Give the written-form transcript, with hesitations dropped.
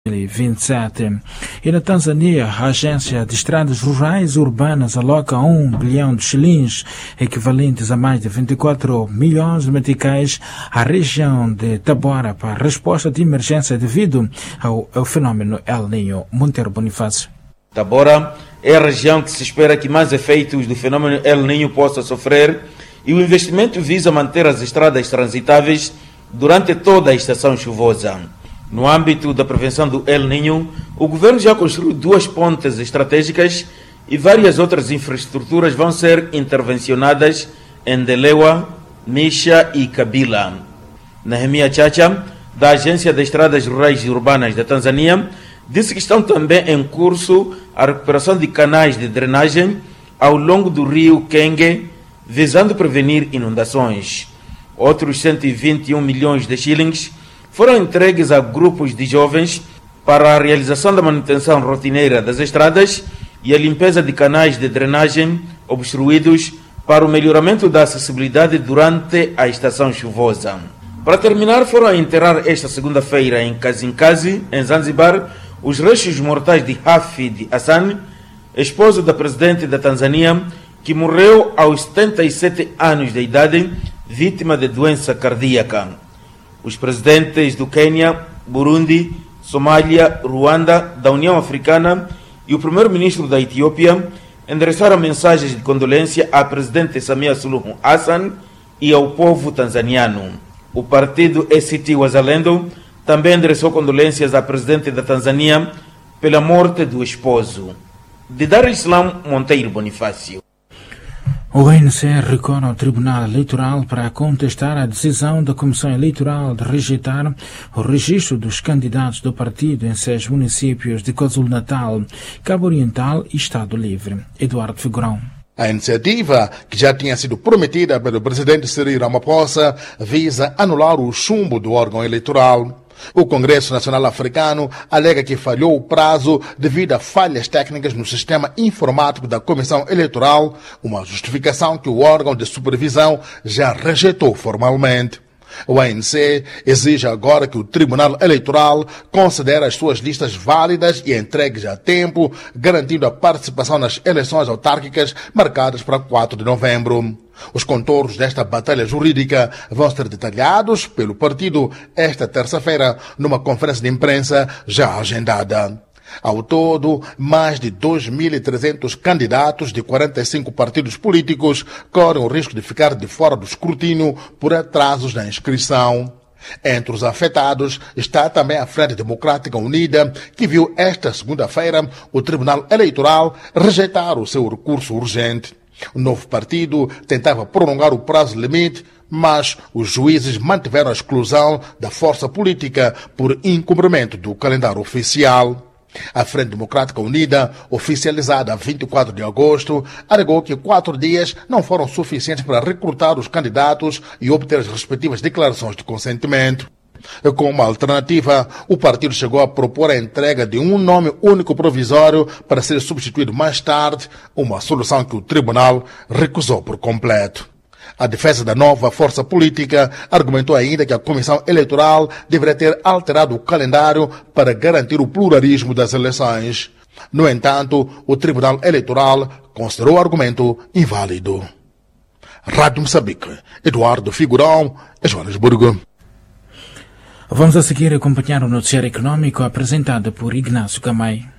2027. E na Tanzânia, a Agência de Estradas Rurais e Urbanas aloca 1 bilhão de shillings, equivalentes a mais de 24 milhões de meticais, à região de Tabora para resposta de emergência devido ao fenômeno El Niño. Monteiro Bonifácio. Tabora é a região que se espera que mais efeitos do fenômeno El Niño possa sofrer, e o investimento visa manter as estradas transitáveis durante toda a estação chuvosa. No âmbito da prevenção do El Niño, o governo já construiu 2 pontes estratégicas e várias outras infraestruturas vão ser intervencionadas em Delewa, Misha e Kabila. Nehemia Chacha, da Agência de Estradas Rurais e Urbanas da Tanzânia, disse que estão também em curso a recuperação de canais de drenagem ao longo do rio Kenge, visando prevenir inundações. Outros 121 milhões de shillings foram entregues a grupos de jovens para a realização da manutenção rotineira das estradas e a limpeza de canais de drenagem obstruídos para o melhoramento da acessibilidade durante a estação chuvosa. Para terminar, foram a enterrar esta segunda-feira em Kazimkazi, em Zanzibar, os restos mortais de Hafid Hassan, esposo da presidente da Tanzânia, que morreu aos 77 anos de idade, vítima de doença cardíaca. Os presidentes do Quênia, Burundi, Somália, Ruanda, da União Africana e o primeiro-ministro da Etiópia endereçaram mensagens de condolência à presidente Samia Suluhu Hassan e ao povo tanzaniano. O partido ACT Wazalendo também endereçou condolências à presidente da Tanzânia pela morte do esposo. De Dar es Salaam, Monteiro Bonifácio. O ANC recorre ao Tribunal Eleitoral para contestar a decisão da Comissão Eleitoral de rejeitar o registro dos candidatos do partido em 6 municípios de KwaZulu-Natal, Cabo Oriental e Estado Livre. Eduardo Figurão. A iniciativa, que já tinha sido prometida pelo presidente Cyril Ramaphosa, visa anular o chumbo do órgão eleitoral. O Congresso Nacional Africano alega que falhou o prazo devido a falhas técnicas no sistema informático da Comissão Eleitoral, uma justificação que o órgão de supervisão já rejeitou formalmente. O ANC exige agora que o Tribunal Eleitoral considere as suas listas válidas e entregues a tempo, garantindo a participação nas eleições autárquicas marcadas para 4 de novembro. Os contornos desta batalha jurídica vão ser detalhados pelo partido esta terça-feira numa conferência de imprensa já agendada. Ao todo, mais de 2.300 candidatos de 45 partidos políticos correm o risco de ficar de fora do escrutínio por atrasos na inscrição. Entre os afetados está também a Frente Democrática Unida, que viu esta segunda-feira o Tribunal Eleitoral rejeitar o seu recurso urgente. O novo partido tentava prolongar o prazo limite, mas os juízes mantiveram a exclusão da força política por incumprimento do calendário oficial. A Frente Democrática Unida, oficializada a 24 de agosto, alegou que 4 dias não foram suficientes para recrutar os candidatos e obter as respectivas declarações de consentimento. Como alternativa, o partido chegou a propor a entrega de um nome único provisório para ser substituído mais tarde, uma solução que o tribunal recusou por completo. A defesa da nova força política argumentou ainda que a Comissão Eleitoral deveria ter alterado o calendário para garantir o pluralismo das eleições. No entanto, o Tribunal Eleitoral considerou o argumento inválido. Rádio Moçambique, Eduardo Figurão, Joanesburgo. Vamos a seguir acompanhar o noticiário econômico apresentado por Ignácio Camay.